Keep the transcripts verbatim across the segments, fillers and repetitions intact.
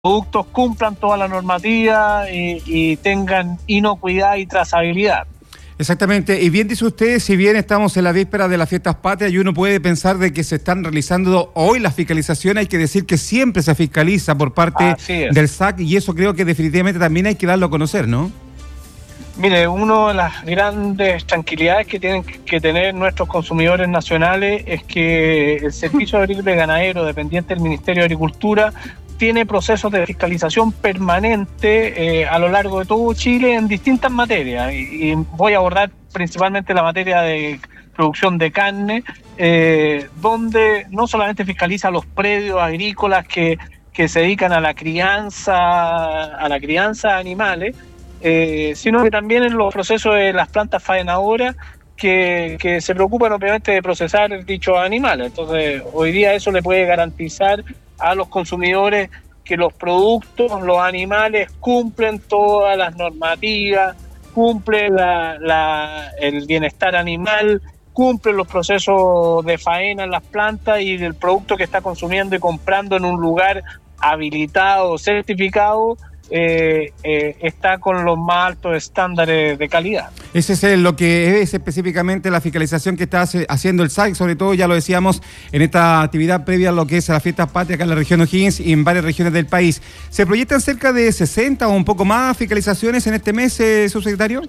productos cumplan toda la normativa y, y tengan inocuidad y trazabilidad. Exactamente, y bien dice usted, si bien estamos en la víspera de las fiestas patrias y uno puede pensar de que se están realizando hoy las fiscalizaciones, hay que decir que siempre se fiscaliza por parte del S A C y eso creo que definitivamente también hay que darlo a conocer, ¿no? Mire, una de las grandes tranquilidades que tienen que tener nuestros consumidores nacionales es que el Servicio Agrícola y Ganadero, dependiente del Ministerio de Agricultura, tiene procesos de fiscalización permanente eh, a lo largo de todo Chile en distintas materias. Y, y voy a abordar principalmente la materia de producción de carne, eh, donde no solamente fiscaliza los predios agrícolas que, que se dedican a la crianza, a la crianza de animales, eh, sino que también en los procesos de las plantas faenadoras que, que se preocupan obviamente de procesar dichos animales. Entonces, hoy día eso le puede garantizar a los consumidores que los productos, los animales cumplen todas las normativas, cumplen la, la, el bienestar animal, cumplen los procesos de faena en las plantas y el producto que está consumiendo y comprando en un lugar habilitado, certificado, Eh, eh, está con los más altos estándares de calidad. Ese es lo que es específicamente la fiscalización que está haciendo el S A C, sobre todo ya lo decíamos en esta actividad previa a lo que es la fiesta patria acá en la región O'Higgins y en varias regiones del país. ¿Se proyectan cerca de sesenta o un poco más fiscalizaciones en este mes, eh, subsecretario?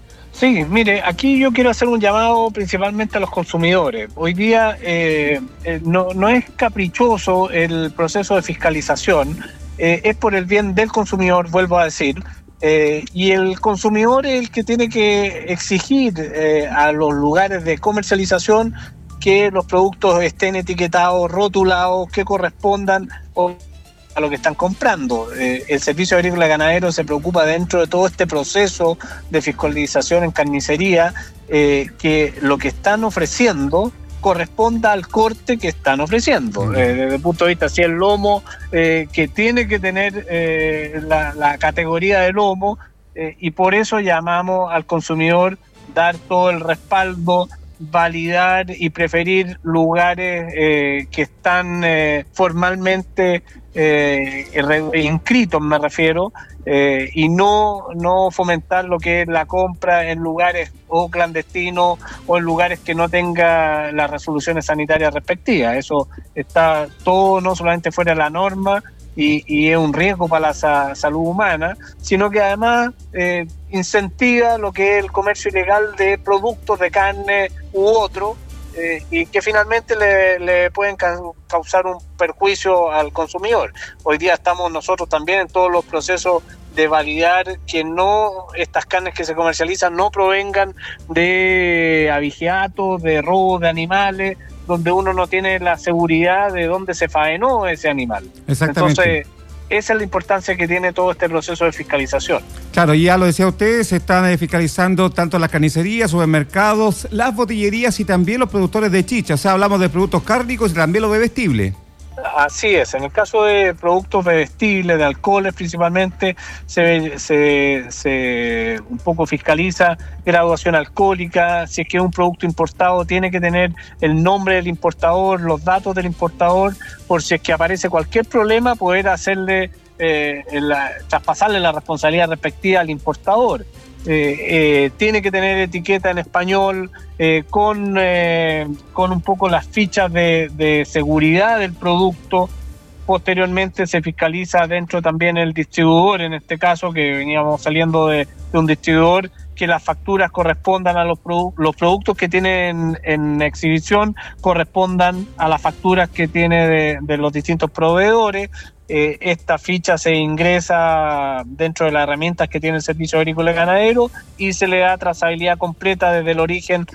Sí, mire, aquí yo quiero hacer un llamado principalmente a los consumidores. Hoy día eh, eh, no, no es caprichoso el proceso de fiscalización, eh, es por el bien del consumidor, vuelvo a decir, eh, y el consumidor es el que tiene que exigir eh, a los lugares de comercialización que los productos estén etiquetados, rotulados, que correspondan o a lo que están comprando. Eh, el Servicio Agrícola y Ganadero se preocupa dentro de todo este proceso de fiscalización en carnicería eh, que lo que están ofreciendo corresponda al corte que están ofreciendo. Eh, desde el punto de vista, si el lomo eh, que tiene que tener eh, la, la categoría de lomo eh, y por eso llamamos al consumidor dar todo el respaldo, validar y preferir lugares eh, que están eh, formalmente eh, inscritos, me refiero, eh, y no, no fomentar lo que es la compra en lugares o clandestinos o en lugares que no tengan las resoluciones sanitarias respectivas. Eso está todo no solamente fuera de la norma, Y, y es un riesgo para la sa- salud humana, sino que además eh, incentiva lo que es el comercio ilegal de productos de carne u otro, eh, y que finalmente le, le pueden ca- causar un perjuicio al consumidor. Hoy día estamos nosotros también en todos los procesos de validar que no estas carnes que se comercializan no provengan de abigeatos, de robo de animales, donde uno no tiene la seguridad de dónde se faenó ese animal. Exactamente. Entonces, esa es la importancia que tiene todo este proceso de fiscalización. Claro, ya lo decía usted, se están eh, fiscalizando tanto las carnicerías, supermercados, las botillerías y también los productores de chicha. O sea, hablamos de productos cárnicos y también los bebestibles. Así es, en el caso de productos bebestibles, de alcoholes principalmente, se, se, se un poco fiscaliza graduación alcohólica. Si es que es un producto importado, tiene que tener el nombre del importador, los datos del importador, por si es que aparece cualquier problema, poder hacerle, eh, la, traspasarle la responsabilidad respectiva al importador. Eh, eh, tiene que tener etiqueta en español, eh, con, eh, con un poco las fichas de, de seguridad del producto. Posteriormente se fiscaliza dentro también el distribuidor, en este caso que veníamos saliendo de, de un distribuidor, que las facturas correspondan a los, produ- los productos que tienen en, en exhibición, correspondan a las facturas que tiene de, de los distintos proveedores. Eh, esta ficha se ingresa dentro de las herramientas que tiene el Servicio Agrícola y Ganadero y se le da trazabilidad completa desde el origen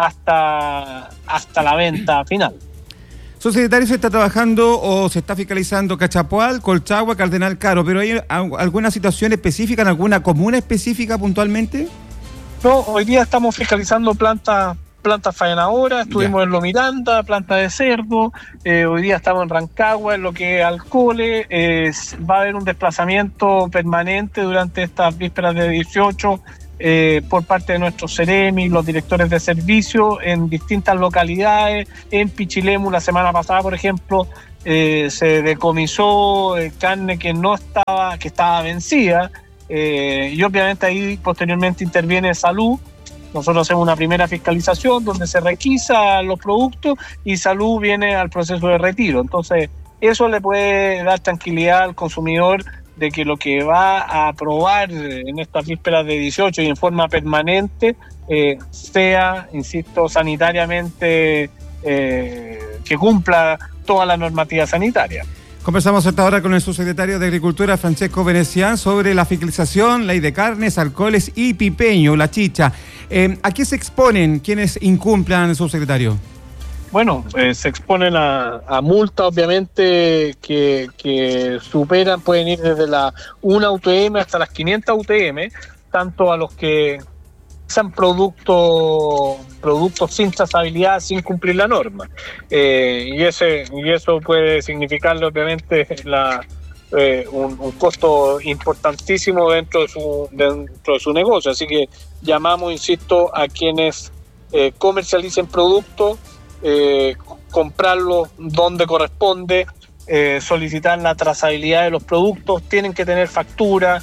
hasta, hasta la venta final. Subsecretario, se está trabajando o se está fiscalizando Cachapoal, Colchagua, Cardenal Caro, pero ¿hay alguna situación específica en alguna comuna específica puntualmente? No, hoy día estamos fiscalizando plantas plantas faenadoras, estuvimos ya en Lo Miranda, planta de cerdo, eh, hoy día estamos en Rancagua, en lo que es alcoholes, eh, va a haber un desplazamiento permanente durante estas vísperas de dieciocho eh, por parte de nuestros Ceremi, los directores de servicio en distintas localidades. En Pichilemu la semana pasada, por ejemplo, eh, se decomisó eh, carne que no estaba, que estaba vencida, eh, y obviamente ahí posteriormente interviene Salud. Nosotros hacemos una primera fiscalización donde se requisa los productos y Salud viene al proceso de retiro. Entonces, eso le puede dar tranquilidad al consumidor de que lo que va a aprobar en estas vísperas de dieciocho y en forma permanente eh, sea, insisto, sanitariamente eh, que cumpla toda la normativa sanitaria. Conversamos hasta ahora con el subsecretario de Agricultura, Francesco Venecián, sobre la fiscalización, ley de carnes, alcoholes y pipeño, la chicha. Eh, ¿A qué se exponen quienes incumplan, subsecretario? Bueno, eh, se exponen a, a multas, obviamente, que, que superan, pueden ir desde la una U T M hasta las quinientas U T M, tanto a los que usan productos productos sin trazabilidad, sin cumplir la norma. Eh, y, ese, y eso puede significarle, obviamente, la, eh, un, un costo importantísimo dentro de, su, dentro de su negocio. Así que llamamos, insisto, a quienes eh, comercialicen productos, Eh, comprarlo donde corresponde, eh, solicitar la trazabilidad de los productos, tienen que tener factura,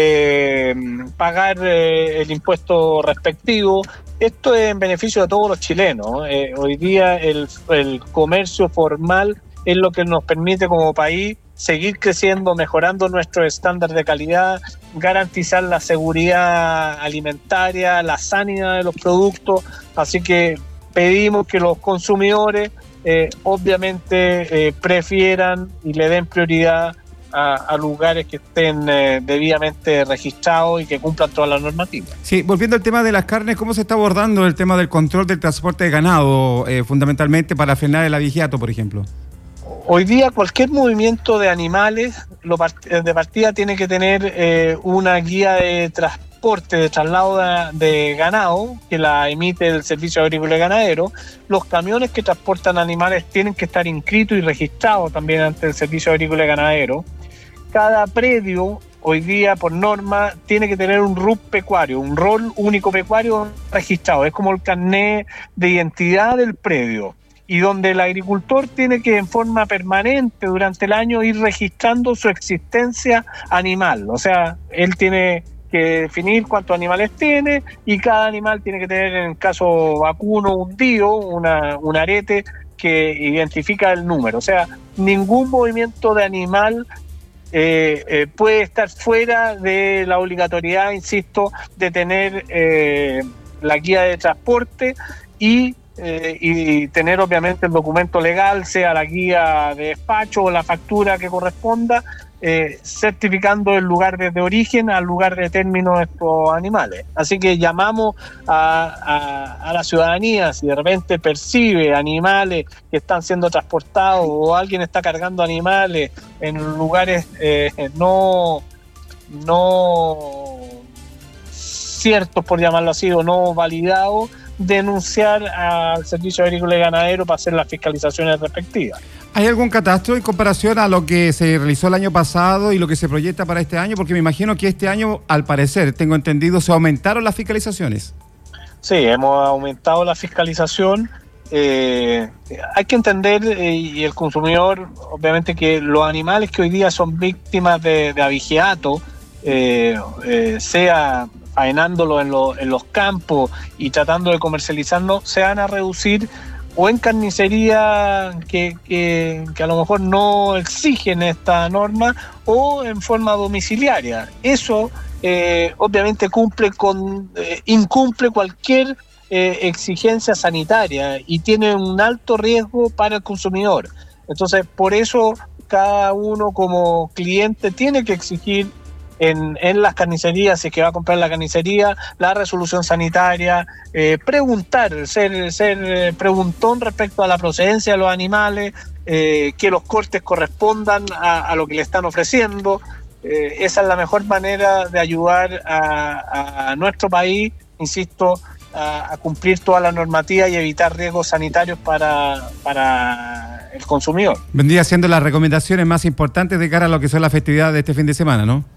eh, pagar eh, el impuesto respectivo. Esto es en beneficio de todos los chilenos. Eh, hoy día el, el comercio formal es lo que nos permite como país seguir creciendo, mejorando nuestro estándar de calidad, garantizar la seguridad alimentaria, la sanidad de los productos. Así que pedimos que los consumidores eh, obviamente eh, prefieran y le den prioridad a, a lugares que estén eh, debidamente registrados y que cumplan todas las normativas. Sí, volviendo al tema de las carnes, ¿cómo se está abordando el tema del control del transporte de ganado, eh, fundamentalmente para frenar el abigeato, por ejemplo? Hoy día cualquier movimiento de animales lo part- de partida tiene que tener eh, una guía de transporte de traslado de, de ganado que la emite el Servicio Agrícola y Ganadero. Los camiones que transportan animales tienen que estar inscritos y registrados también ante el Servicio Agrícola y Ganadero. Cada predio hoy día por norma tiene que tener un R U P pecuario, un rol único pecuario registrado, es como el carnet de identidad del predio, y donde el agricultor tiene que en forma permanente durante el año ir registrando su existencia animal. O sea, él tiene que definir cuántos animales tiene y cada animal tiene que tener, en el caso vacuno, un D I O, una, un arete que identifica el número. O sea, ningún movimiento de animal eh, eh, puede estar fuera de la obligatoriedad, insisto, de tener eh, la guía de transporte y, eh, y tener obviamente el documento legal, sea la guía de despacho o la factura que corresponda, Eh, certificando el lugar de origen al lugar de término de estos animales. Así que llamamos a, a, a la ciudadanía, si de repente percibe animales que están siendo transportados o alguien está cargando animales en lugares eh, no, no ciertos, por llamarlo así, o no validados, denunciar al Servicio Agrícola y Ganadero para hacer las fiscalizaciones respectivas. ¿Hay algún catastro en comparación a lo que se realizó el año pasado y lo que se proyecta para este año? Porque me imagino que este año, al parecer, tengo entendido, se aumentaron las fiscalizaciones. Sí, hemos aumentado la fiscalización. Eh, hay que entender, eh, y el consumidor, obviamente, que los animales que hoy día son víctimas de, de abigeato, eh, eh, sea faenándolo en, lo, en los campos y tratando de comercializarlo, se van a reducir o en carnicería que, que, que a lo mejor no exigen esta norma, o en forma domiciliaria. Eso eh, obviamente cumple con eh, incumple cualquier eh, exigencia sanitaria y tiene un alto riesgo para el consumidor. Entonces, por eso cada uno como cliente tiene que exigir En, en las carnicerías, si es que va a comprar la carnicería, la resolución sanitaria, eh, preguntar, ser, ser eh, preguntón respecto a la procedencia de los animales, eh, que los cortes correspondan a, a lo que le están ofreciendo. Eh, esa es la mejor manera de ayudar a, a nuestro país, insisto, a, a cumplir toda la normativa y evitar riesgos sanitarios para, para el consumidor. Vendría siendo las recomendaciones más importantes de cara a lo que son las festividades de este fin de semana, ¿no?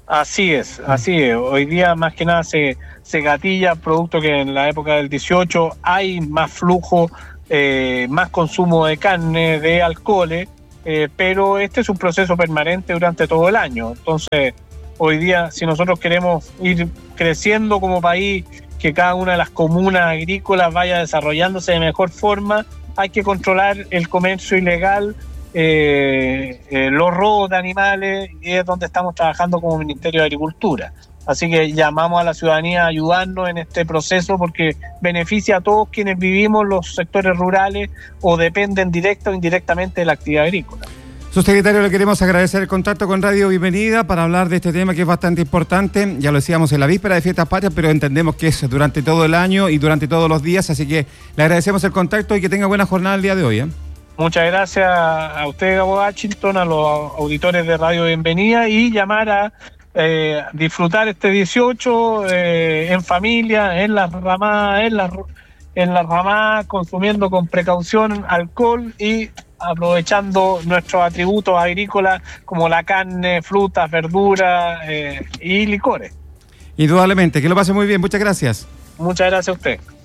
Así es, así es. Hoy día más que nada se, se gatilla, producto que en la época del dieciocho hay más flujo, eh, más consumo de carne, de alcoholes, eh, pero este es un proceso permanente durante todo el año. Entonces, hoy día, si nosotros queremos ir creciendo como país, que cada una de las comunas agrícolas vaya desarrollándose de mejor forma, hay que controlar el comercio ilegal, eh, eh, los robos de animales, y es donde estamos trabajando como Ministerio de Agricultura. Así que llamamos a la ciudadanía a ayudarnos en este proceso porque beneficia a todos quienes vivimos los sectores rurales o dependen directa o indirectamente de la actividad agrícola. Subsecretario, le queremos agradecer el contacto con Radio Bienvenida para hablar de este tema que es bastante importante. Ya lo decíamos en la víspera de Fiestas Patrias, pero entendemos que es durante todo el año y durante todos los días, así que le agradecemos el contacto y que tenga buena jornada el día de hoy, ¿eh? Muchas gracias a usted, Gabo Washington, a los auditores de Radio Bienvenida, y llamar a eh, disfrutar este dieciocho eh, en familia, en las ramadas, en las, en las ramadas, consumiendo con precaución alcohol y aprovechando nuestros atributos agrícolas como la carne, frutas, verduras eh, y licores. Indudablemente, que lo pase muy bien. Muchas gracias. Muchas gracias a usted.